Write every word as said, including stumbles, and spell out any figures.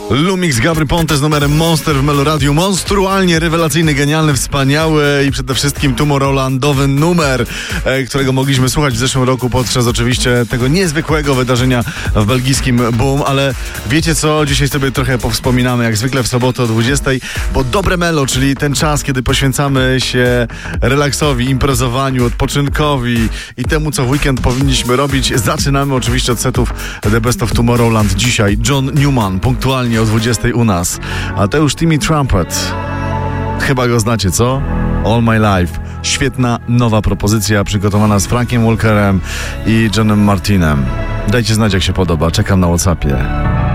Lumix, Gabry Ponte z numerem Monster w Meloradiu. Monstrualnie, rewelacyjny, genialny, wspaniały i przede wszystkim Tomorrowlandowy numer, e, którego mogliśmy słuchać w zeszłym roku podczas oczywiście tego niezwykłego wydarzenia w belgijskim Boom. Ale wiecie co? Dzisiaj sobie trochę powspominamy, jak zwykle w sobotę o dwudziestej, bo dobre melo, czyli ten czas, kiedy poświęcamy się relaksowi, imprezowaniu, odpoczynkowi i temu, co w weekend powinniśmy robić. Zaczynamy oczywiście od setów The Best of Tomorrowland. Dzisiaj John Newman, punktualnie o dwudziestej u nas. A to już Timmy Trumpet. Chyba go znacie, co? All My Life. Świetna, nowa propozycja przygotowana z Frankiem Walkerem i Johnem Martinem. Dajcie znać, jak się podoba. Czekam na WhatsAppie.